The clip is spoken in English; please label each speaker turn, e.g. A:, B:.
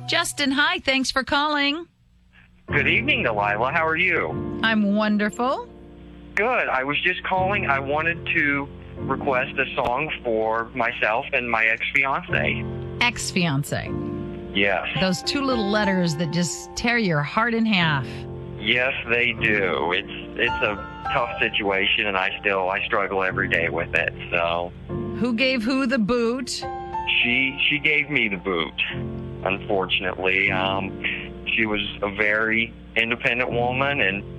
A: Justin, hi. Thanks for calling.
B: Good evening, Delilah. How are you?
A: I'm wonderful.
B: Good. I was just calling. I wanted to request a song for myself and my ex-fiance.
A: Ex-fiance.
B: Yes.
A: Those two little letters that just tear your heart in half.
B: Yes, they do. It's a tough situation, and I struggle every day with it. So
A: Who gave who the boot?
B: she gave me the boot. Unfortunately, she was a very independent woman, and